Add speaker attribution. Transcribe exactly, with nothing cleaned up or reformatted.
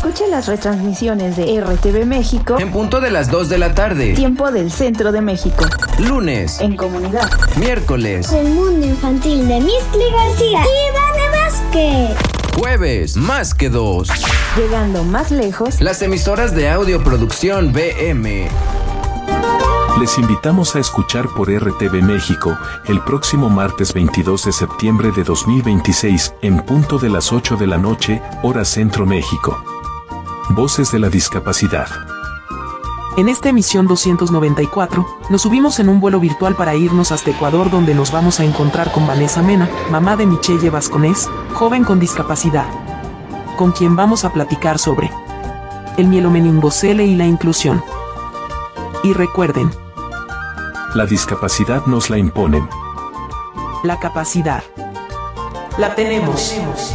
Speaker 1: Escuche las retransmisiones de R T V México
Speaker 2: en punto de las dos de la tarde,
Speaker 1: tiempo del centro de México.
Speaker 2: Lunes,
Speaker 1: En comunidad.
Speaker 2: miércoles,
Speaker 3: El mundo infantil de Mixli García y Ivana Vázquez.
Speaker 2: jueves, más que dos.
Speaker 1: Llegando más lejos,
Speaker 2: Las emisoras de Audioproducción B M.
Speaker 4: Les invitamos a escuchar por R T V México el próximo martes veintidós de septiembre de dos mil veintiséis, en punto de las ocho de la noche, hora Centro México. Voces de la discapacidad.
Speaker 5: En esta emisión doscientos noventa y cuatro, nos subimos en un vuelo virtual para irnos hasta Ecuador, donde nos vamos a encontrar con Vanessa Mena, mamá de Michelle Vasconés, joven con discapacidad, con quien vamos a platicar sobre el mielomeningocele y la inclusión. Y recuerden,
Speaker 4: La discapacidad nos la imponen.
Speaker 5: la capacidad la tenemos.